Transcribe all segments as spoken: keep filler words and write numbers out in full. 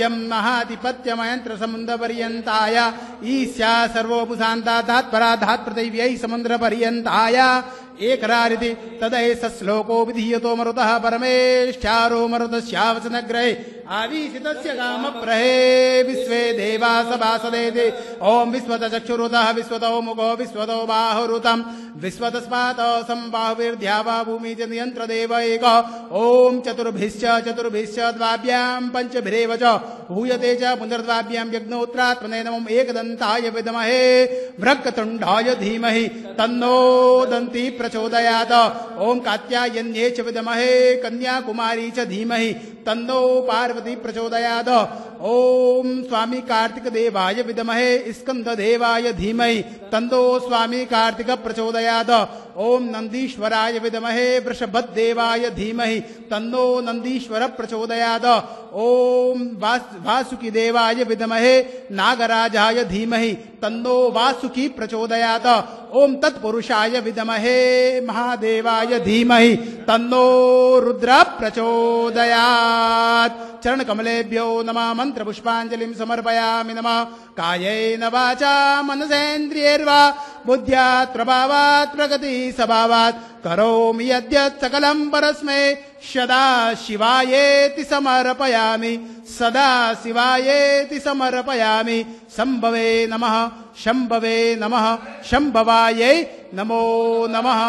महाधिपत्यमयंत्र समुद्र पर्यंताय ईस्या सर्वोपशांता धात्परा धात् पृथिव्यै समुद्र पर्यंताय एकरारिति तदैष श्लोको विधीयतो मरुतः परमेष्ठारो मरुतस्यावसनग्रहे आवीसितस्य कामप्रहे विश्वे देवा सभासदेति ओम विश्वत चक्षुरुतः विश्वतो मुखो विश्वतो बाहुरुतम् विश्वतस्मात् सम्बाहुर्द्यावा भूमि च नियन्त्र देव एक ओम चतुर्भिश्च चतुर्भिश्च द्वाभ्याम् पंचभिरेव च हूयते च पुनर्द्वाभ्याम् यज्ञोत्रात्मने नमः एकदन्ताय विद्महे वक्रतुण्डाय धीमहि तन्नो दन्ती प्रचोदयात् ओम कात्यायन्ये च विद्महे कन्याकुमारी च धीमहि तन्नो पार्वती प्रचोदयात् ओम स्वामी कार्तिक देवाय विद्महे स्कंद देवाय धीमहि तन्नो स्वामी कार्तिक प्रचोदयात् ओम नंदीश्वराय विद्महे वृषभदेवाय धीमहि तन्नो नंदीश्वर प्रचोदयात् ओम वासुकी देवाय विद्महे नागराजाय धीमहि तन्नो वासुकी प्रचोदयात् ओम तत्पुरुषाय विद्महे महादेवाय धीमहि तन्नो रुद्र प्रचोदयात् चरण कमलेभ्यो नमः मंत्र पुष्पांजलिं समर्पयामि नमः कायेन वाचा मनसेन्द्रियैर्वा बुद्ध्यात् प्रभावात् प्रकृति स्वभावात् करोमि यद्यत् सकलं परस्मै सदा शिवायेति समर्पयामि सदा शिवायेति समर्पयामि शंभवे नमः शंभवे नमः शंभवायै नमो नमः।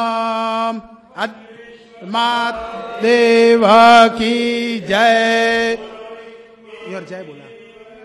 मात देव की जय। और जय बोला।